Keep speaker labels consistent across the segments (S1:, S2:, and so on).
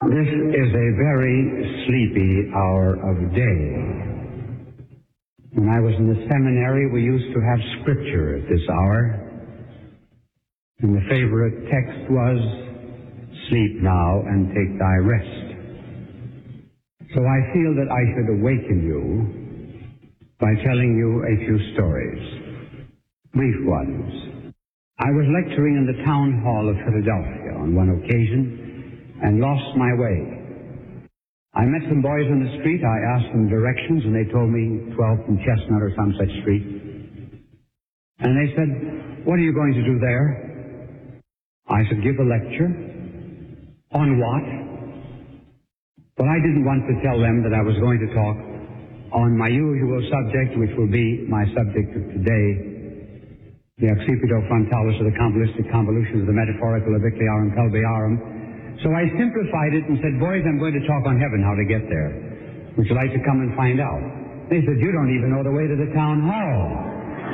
S1: This is a very sleepy hour of day. When I was in the seminary, we used to have scripture at this hour. And the favorite text was, "Sleep now and take thy rest." So I feel that I should awaken you by telling you a few stories, brief ones. I was lecturing in the town hall of Philadelphia on one occasion and lost my way. I met some boys on the street. I asked them directions, and they told me 12th and Chestnut or some such street. And they said, "What are you going to do there?" I said, "Give a lecture." "On what?" Well, I didn't want to tell them that I was going to talk on my usual subject, which will be my subject of today, the accipito frontalis, or the convolutic convolutions of the metaphorical obicularem pelviarum. So I simplified it and said, "Boys, I'm going to talk on heaven, how to get there. Would you like to come and find out?" They said, "You don't even know the way to the town hall."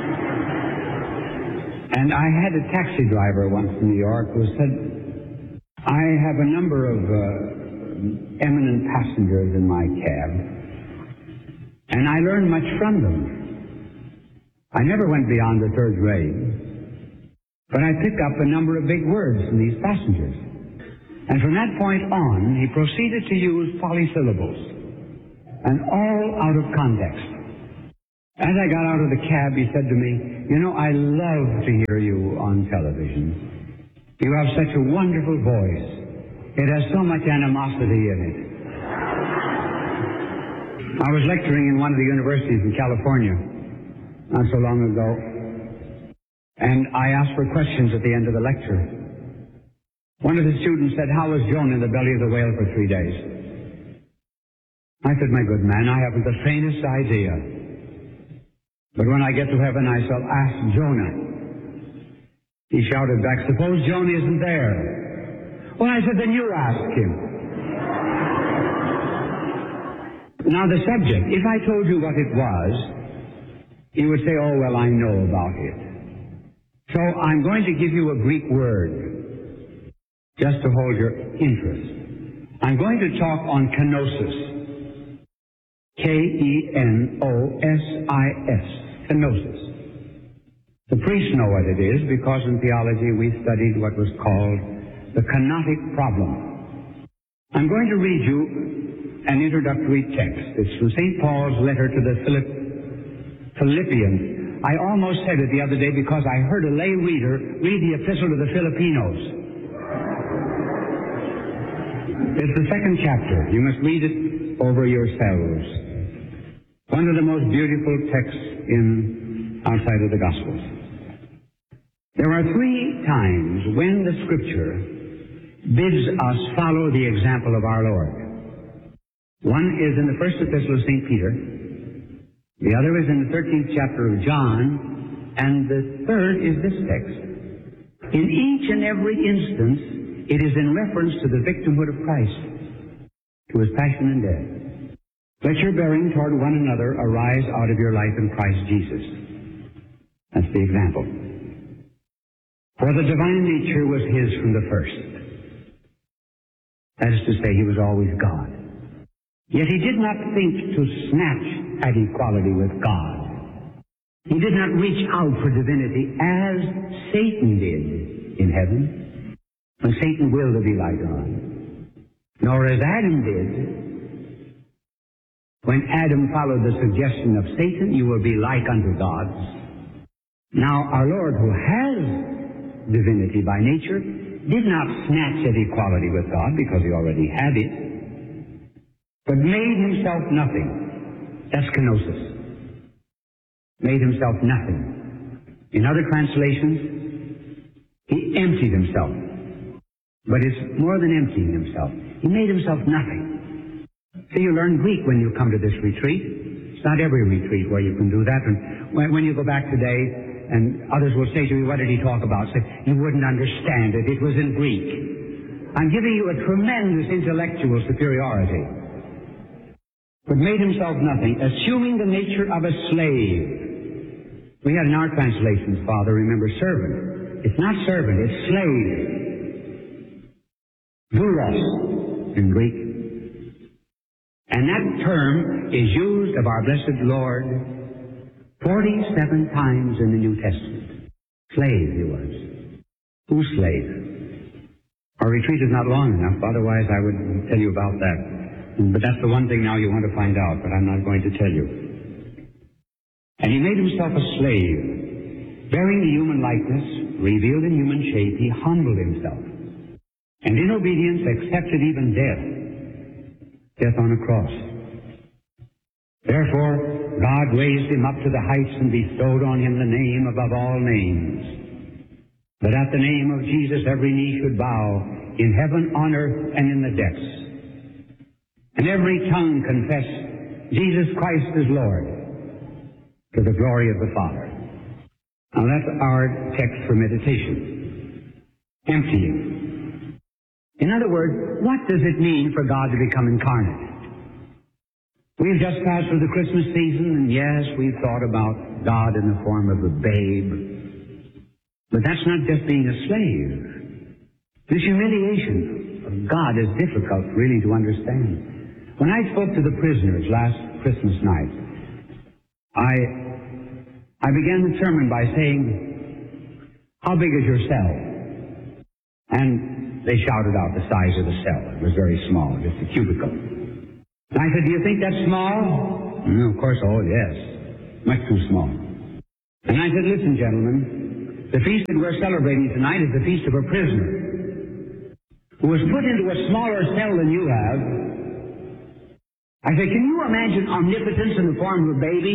S1: And I had a taxi driver once in New York who said, "I have a number of eminent passengers in my cab, and I learn much from them. I never went beyond the third grade, but I pick up a number of big words from these passengers." And from that point on, he proceeded to use polysyllables, and all out of context. As I got out of the cab, he said to me, "You know, I love to hear you on television. You have such a wonderful voice. It has so much animosity in it." I was lecturing in one of the universities in California not so long ago, and I asked for questions at the end of the lecture. One of the students said, "How was Jonah in the belly of the whale for 3 days?" I said, "My good man, I haven't the faintest idea. But when I get to heaven, I shall ask Jonah." He shouted back, "Suppose Jonah isn't there?" Well, I said, "Then you ask him." Now the subject, if I told you what it was, you would say, "Oh, well, I know about it." So I'm going to give you a Greek word, just to hold your interest. I'm going to talk on kenosis. K-E-N-O-S-I-S. Kenosis. The priests know what it is because in theology we studied what was called the kenotic problem. I'm going to read you an introductory text. It's from St. Paul's letter to the Philippians. I almost said it the other day because I heard a lay reader read the epistle to the Filipinos. It's the second chapter. You must read it over yourselves. One of the most beautiful texts outside of the Gospels. There are 3 times when the Scripture bids us follow the example of our Lord. One is in the first epistle of St. Peter. The other is in the 13th chapter of John. And the third is this text. In each and every instance, it is in reference to the victimhood of Christ, to his passion and death. Let your bearing toward one another arise out of your life in Christ Jesus. That's the example. For the divine nature was his from the first. That is to say, he was always God. Yet he did not think to snatch at equality with God. He did not reach out for divinity as Satan did in heaven, when Satan willed to be like God. Nor as Adam did. When Adam followed the suggestion of Satan, you will be like unto gods. Now, our Lord, who has divinity by nature, did not snatch at equality with God because he already had it, but made himself nothing. That's kenosis. Made himself nothing. In other translations, he emptied himself. But it's more than emptying himself. He made himself nothing. So you learn Greek when you come to this retreat. It's not every retreat where you can do that. And when you go back today, and others will say to you, "What did he talk about?" Say, "You wouldn't understand it. It was in Greek." I'm giving you a tremendous intellectual superiority. But made himself nothing, assuming the nature of a slave. We had in our translations, Father, remember, servant. It's not servant, it's slave. Doulos. in Greek. And that term is used of our blessed Lord 47 times in the New Testament. Slave he was. Whose slave? Our retreat is not long enough, otherwise I would tell you about that. But that's the one thing now you want to find out, but I'm not going to tell you. And he made himself a slave. Bearing the human likeness, revealed in human shape, he humbled himself. And in obedience accepted even death on a cross. Therefore, God raised him up to the heights and bestowed on him the name above all names, that at the name of Jesus every knee should bow, in heaven, on earth, and in the depths, and every tongue confess Jesus Christ is Lord, to the glory of the Father. Now that's our text for meditation. Emptying. In other words, what does it mean for God to become incarnate? We've just passed through the Christmas season, and yes, we've thought about God in the form of a babe. But that's not just being a slave. This humiliation of God is difficult really to understand. When I spoke to the prisoners last Christmas night, I began the sermon by saying, "How big is your cell?" And they shouted out the size of the cell. It was very small, just a cubicle. And I said, "Do you think that's small?" "Of course, oh yes, much too small." And I said, "Listen, gentlemen, the feast that we're celebrating tonight is the feast of a prisoner who was put into a smaller cell than you have." I said, "Can you imagine omnipotence in the form of a baby?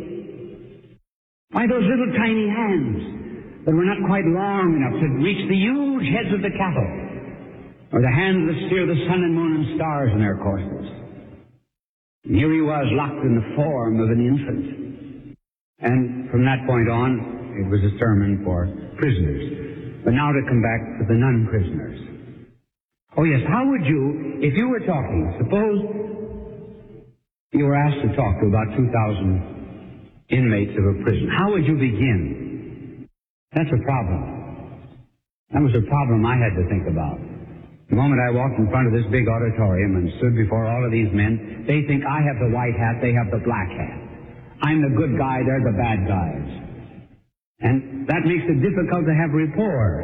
S1: Why, those little tiny hands that were not quite long enough to reach the huge heads of the cattle, or the hands that steer the sun and moon and stars in their courses." And here he was, locked in the form of an infant. And from that point on, it was a sermon for prisoners. But now to come back to the non-prisoners. Oh yes, how would you, if you were talking, suppose you were asked to talk to about 2,000 inmates of a prison, how would you begin? That's a problem. That was a problem I had to think about. The moment I walked in front of this big auditorium and stood before all of these men, they think I have the white hat, they have the black hat. I'm the good guy, they're the bad guys. And that makes it difficult to have rapport.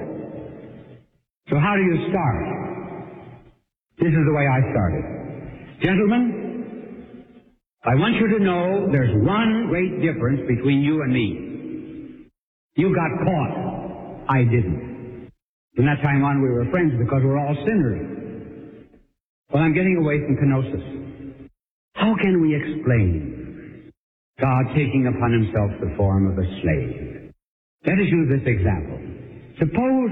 S1: So how do you start? This is the way I started. Gentlemen, I want you to know there's one great difference between you and me. You got caught. I didn't. From that time on, we were friends because we're all sinners. Well, I'm getting away from kenosis. How can we explain God taking upon himself the form of a slave? Let us use this example. Suppose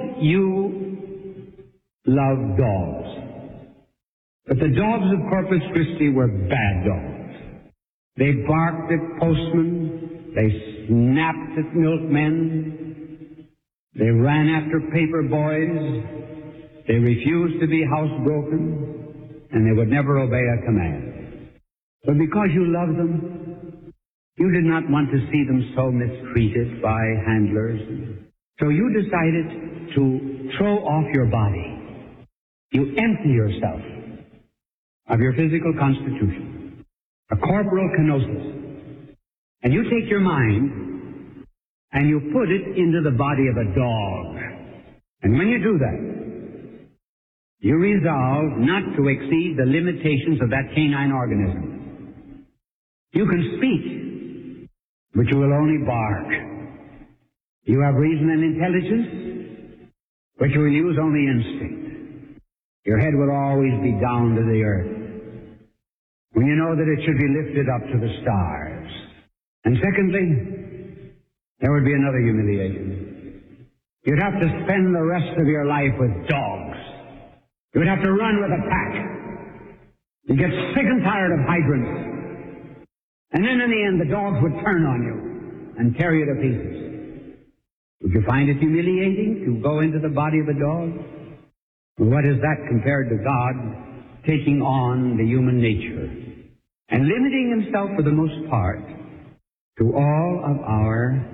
S1: you love dogs, but the dogs of Corpus Christi were bad dogs. They barked at postmen, they snapped at milkmen, they ran after paper boys, they refused to be housebroken, and they would never obey a command. But because you loved them, you did not want to see them so mistreated by handlers. So you decided to throw off your body. You empty yourself of your physical constitution, a corporal kenosis, and you take your mind and you put it into the body of a dog. And when you do that, you resolve not to exceed the limitations of that canine organism. You can speak, but you will only bark. You have reason and intelligence, but you will use only instinct. Your head will always be down to the earth, when you know that it should be lifted up to the stars. And secondly, there would be another humiliation. You'd have to spend the rest of your life with dogs. You'd have to run with a pack. You'd get sick and tired of hydrants. And then in the end, the dogs would turn on you and tear you to pieces. Would you find it humiliating to go into the body of a dog? Well, what is that compared to God taking on the human nature and limiting himself for the most part to all of our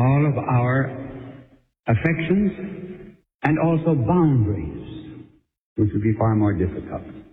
S1: affections and also boundaries. which would be far more difficult.